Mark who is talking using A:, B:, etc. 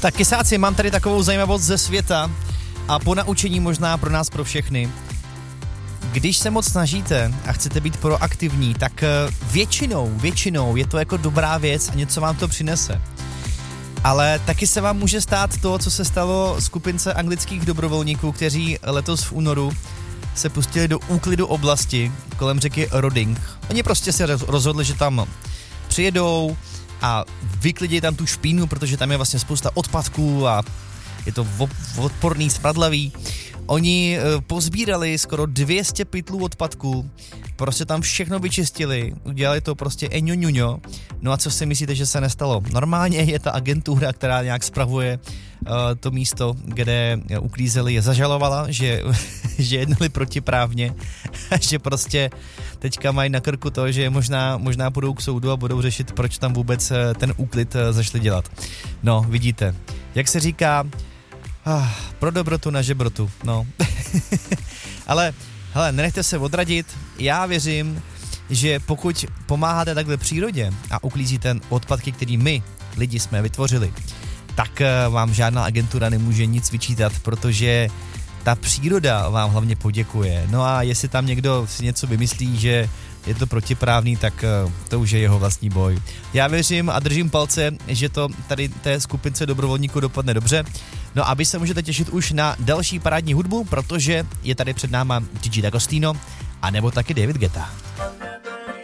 A: Tak kysáci, mám tady takovou zajímavost ze světa a po naučení možná pro nás, pro všechny. Když se moc snažíte a chcete být proaktivní, tak většinou je to jako dobrá věc a něco vám to přinese. Ale taky se vám může stát to, co se stalo skupince anglických dobrovolníků, kteří letos v únoru se pustili do úklidu oblasti kolem řeky Roding. Oni prostě se rozhodli, že tam přijedou a vyklidí tam tu špínu, protože tam je vlastně spousta odpadků a je to odporný, smradlavý. Oni pozbírali skoro 200 pytlů odpadků, prostě tam všechno vyčistili, udělali to prostě eňoňuňo. No a co si myslíte, že se nestalo? Normálně je ta agentura, která nějak spravuje to místo, kde uklízeli, je zažalovala, že jednali protiprávně a že prostě teďka mají na krku to, že možná půjdou k soudu a budou řešit, proč tam vůbec ten úklid zašli dělat. No, vidíte, jak se říká, pro dobrotu na žebrotu, no. Ale, hele, nenechte se odradit, já věřím, že pokud pomáháte takhle přírodě a uklízíte odpadky, který my, lidi, jsme vytvořili, tak vám žádná agentura nemůže nic vyčítat, protože ta příroda vám hlavně poděkuje. No a jestli tam někdo si něco vymyslí, že je to protiprávný, tak to už je jeho vlastní boj. Já věřím a držím palce, že to tady té skupince dobrovolníků dopadne dobře. No a vy se můžete těšit už na další parádní hudbu, protože je tady před náma Gigi D'Agostino a nebo taky David Guetta.